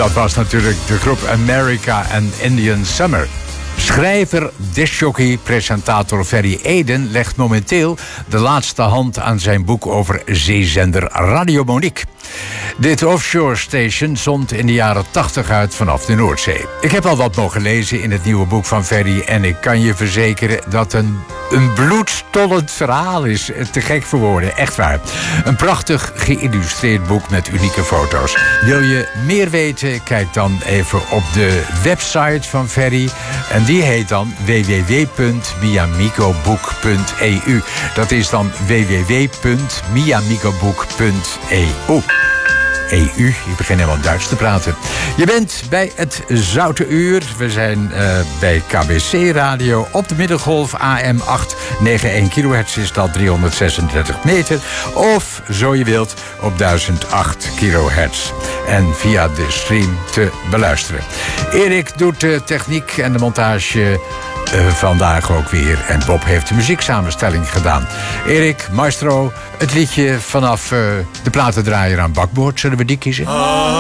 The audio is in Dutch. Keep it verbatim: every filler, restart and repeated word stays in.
dat was natuurlijk de groep America and Indian Summer. Schrijver, discjockey, presentator Ferry Eden legt momenteel de laatste hand aan zijn boek over zeezender Radio Monique. Dit offshore station zond in de jaren tachtig uit vanaf de Noordzee. Ik heb al wat mogen lezen in het nieuwe boek van Ferry en ik kan je verzekeren dat een, een bloedstollend verhaal is. Te gek voor woorden, echt waar. Een prachtig geïllustreerd boek met unieke foto's. Wil je meer weten? Kijk dan even op de website van Ferry. En die heet dan w w w punt miamicoboek punt e u. Dat is dan w w w punt miamicoboek punt e u. E U, ik begin helemaal Duits te praten. Je bent bij het Zoute Uur. We zijn uh, bij K B C Radio op de middengolf A M achthonderdnegenennegentig kilohertz is dat driehonderdzesendertig meter. Of, zo je wilt, op duizend acht kilohertz. En via de stream te beluisteren. Erik doet de techniek en de montage uh, vandaag ook weer. En Bob heeft de muzieksamenstelling gedaan. Erik, maestro, het liedje vanaf uh, de platendraaier aan bakboord. Zullen we die kiezen?